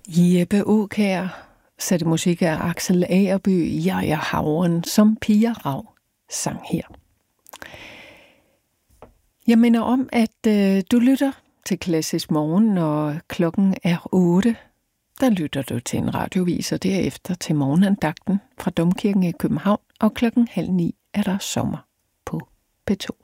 Jeppe Aakjær satte musik af Axel Agerby, Jeg er havren, som Pia Raug sang her. Jeg minder om, at du lytter til Klassisk Morgen, når klokken er 8. Der lytter du til en radiovis, og derefter til morgenandagten fra Domkirken i København, og 8:30 er der sommer på P2.